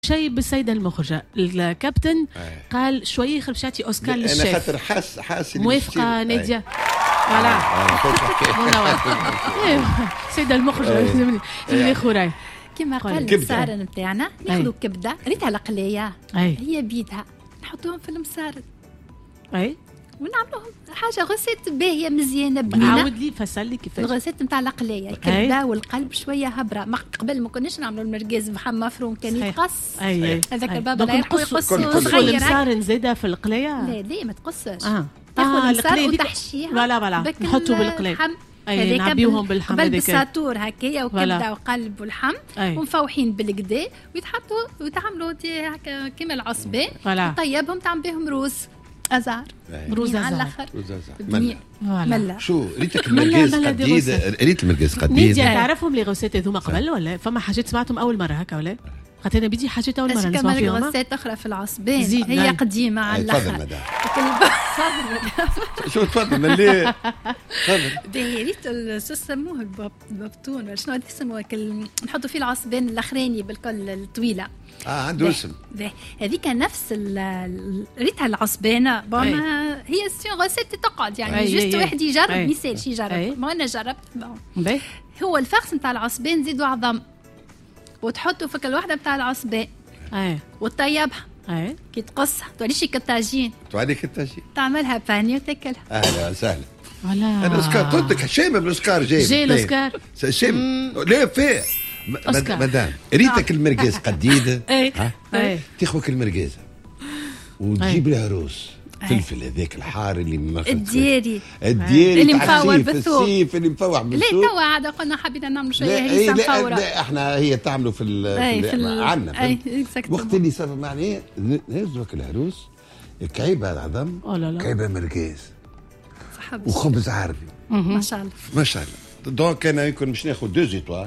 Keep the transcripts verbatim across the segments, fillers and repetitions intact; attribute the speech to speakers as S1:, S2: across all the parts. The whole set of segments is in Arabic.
S1: شيء بالسيدة المخرجة الكابتن قال شوية خربشاتي أوسكار للشيف.
S2: أنا خاطر حاس حاس
S1: موافقة نادية. ولا. سيدة المخرجة اللي خوراي.
S3: كما قال السارن متاعنا ناخذوا كبدة ريتها القلية هي بيدها نحطوهم في المسارد.
S1: أي.
S3: ونعملوهم حاجة غسيت باهية مزيانة بنينة.
S1: عاود لي فسر لي كيفاش.
S3: الغسيت نتاع القلية الكبدة والقلب شوية هبرة. ما قبل ما كناش نعملوا المرقاز بحال مفروم كان يتقص.
S1: أي.
S3: هذاك البابا لا يرحو يقص
S1: صغير. المسار زاده في القلية.
S3: لا لا ما تقصش.
S1: آه.
S3: تاخذ المسار وتحشيها.
S1: ولا ولا. نحطوا بالقلية. أي نعبيوهم بالحم
S3: هذاك بالساتور هكايا وكبده وقلب والحم ومفوحين بالكدا ويتحطوا ويتعملوا هكا كيما العصبه طيبهم تعمل بهم روز ازار
S1: روز ازار
S2: روز
S3: ازار ملا
S2: شو ريتك المرقاز قديد ريت المرقاز قديد
S1: تعرفهم لي غوسات هذوما قبل ولا فما حاجات سمعتهم اول مره هكا ولا خاطر انا بدي حاجات اول مره نسمع فيهم
S3: كمان غوسات اخرى في العصبين هي قديمه على الاخر
S2: شو تفضل من اللي
S3: تفضل ريت شو يسموه الببطون ولا شنو يسموه نحطوا فيه العصبين الاخراني بالكل الطويله
S2: اه عنده اسم
S3: هذيك نفس ريتها العصبانه بما هي سي غوسيت تقعد يعني جست واحد يجرب مثال شي يجرب ما انا جربت هو الفخس نتاع العصبان زيدوا عظم وتحطوا في كل واحده نتاع العصبان
S1: اي
S3: وتطيبها اي كي تقصها توليش كالطاجين
S2: توليك الطاجين
S3: تعملها باني وتاكلها
S2: اهلا وسهلا
S1: ولا
S2: انا اسكار قلت لك شامم الاسكار جاي
S1: جاي الاسكار
S2: شامم لا فيه مدام ريتك المرقاز قديده
S1: اي
S2: تاخذ المرقازه وتجيب لها روس فلفل هذاك الحار اللي ما
S3: الديري
S2: الديري
S3: اللي مفور بالثوم
S2: السيف اللي مفوح بالثوم
S3: لا توا عاد قلنا حبينا نعملوا شويه هريسه مفوره
S2: لا احنا هي تعملوا في ال عندنا وقت اللي صار معناه نهزوك الهروس كعيبه العظم كعيبه مرقاز وخبز عربي
S3: ما شاء الله
S2: ما شاء الله دونك انا يمكن باش ناخذ دو زيتوال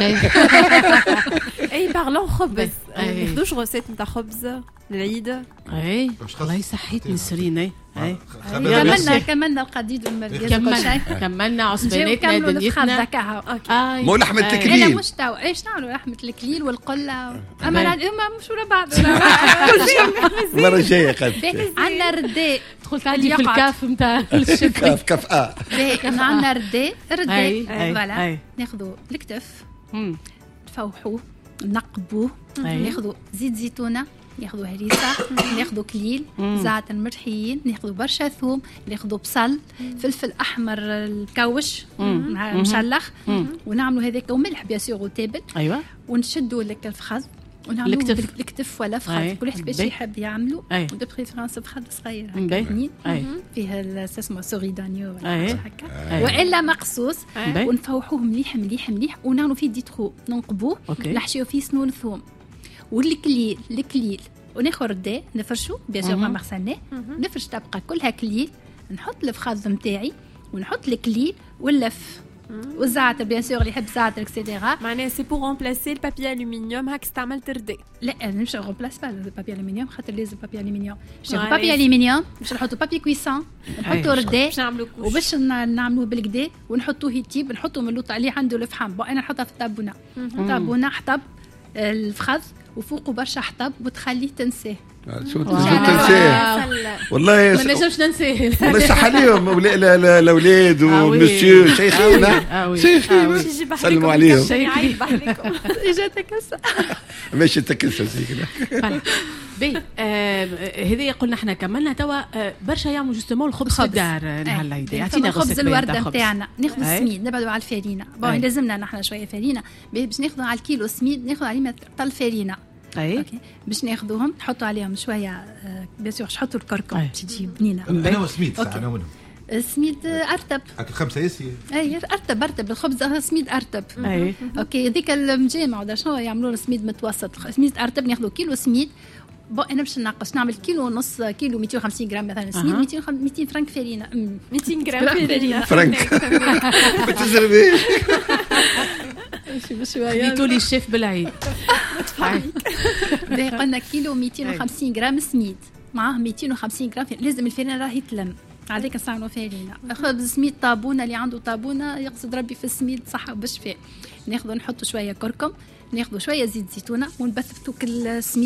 S4: اي بارلون خبز ناخذوش غوسيت نتاع خبز للعيد
S1: اي الله يصحيت نسرين اي اي
S3: كملنا كملنا القديد والمرقاز
S1: كملنا كملنا عصباناتنا دنيتنا
S2: اه مو لحمه الكليل
S3: انا مش تاو ايش نعملوا لحمه الكليل والقله اما الامه مش ورا بعض
S2: المره الجايه قد
S3: عندنا رداء
S1: دخلت عندي في الكاف نتاع الشكل
S2: كاف كاف اه
S3: عندنا رداء رداء فوالا ناخذوا الكتف نفوحوه نقبوه ناخذوا زيت زيتونه ناخذوا هريسه ناخذوا كليل زعتر مرحيين ناخذوا برشا ثوم ناخذوا بصل فلفل احمر الكوش مشلخ ونعملوا هذاك وملح بيان سور وتابل
S1: ايوه
S3: ونشدوا لك الفخذ ونعملوا الكتف ولا فخذ كل واحد باش يحب يعملوا ودو بريفيرونس فخذ صغير هكا فيه اسمه سوري دانيو ولا هكا والا مقصوص ونفوحوه مليح مليح مليح ونعملوا فيه دي ترو ننقبوه نحشيو فيه سنون ثوم والكليل الكليل وناخذ رداء نفرشو بيان سور ما غسلناه نفرش تبقى كلها كليل نحط الفخذ نتاعي ونحط الكليل واللف والزعتر بيان سور اللي يحب زعتر اكسيتيرا
S4: معناها سي بور رومبلاسي البابي الومنيوم هاك استعملت رداء
S3: لا نمش رومبلاس با البابي الومنيوم خاطر لازم بابي الومنيوم باش نحطوا بابي الومنيوم باش نحطوا بابي كويسون نحطوا رداء وباش نعملوه بالكدا ونحطوه يطيب نحطوا من اللوط عليه عنده الفحم بون انا نحطها في الطابونه الطابونه حطب الفخذ وفوقه برشا حطب وتخليه تنساه
S2: شو تنساه والله
S1: ما نجمش ننساه
S2: الله يصح عليهم الاولاد ومسيو شيخنا شيخنا سلموا عليهم
S3: اجا تكسر
S2: ماشي تكسر سيكنا
S1: بي هذه قلنا احنا كملنا توا برشا يعملوا جوستومون الخبز في الدار نهار العيد
S3: يعطينا خبز الورده نتاعنا ناخذ السميد نبعدوا على الفارينه بون لازمنا نحن شويه فارينه باش ناخذوا على الكيلو سميد ناخذ عليه طل فارينه
S1: اي
S3: اوكي باش ناخذوهم نحطوا عليهم شويه بيان سور نحطوا الكركم باش تجي بنينه
S2: انا وسميد انا منهم
S3: السميد ارتب
S2: خمسه ياسي
S3: اي ارتب ارتب الخبز سميد ارتب
S1: اي
S3: اوكي ذيك المجامع ولا شنو يعملوا سميد متوسط سميد ارتب ناخذوا كيلو سميد بون انا باش ننقص نعمل كيلو ونص كيلو مئتين وخمسين غرام مثلا سميد مئتين فرنك فارينه
S4: مئتين غرام فارينه
S2: فرنك ما تزربيش
S1: بشويه خليتوا لي الشيف بالعيد
S3: قلنا كيلو مئتين وخمسين غرام سميد معاه مئتين وخمسين غرام لازم الفارينه راهي تلم عليك نستعملوا فارينه خبز سميد طابونه اللي عنده طابونه يقصد ربي في السميد صحه وبشفاء ناخذ نحط شويه كركم ناخذوا شويه زيت زيتونه ونبثبتوا كل سميد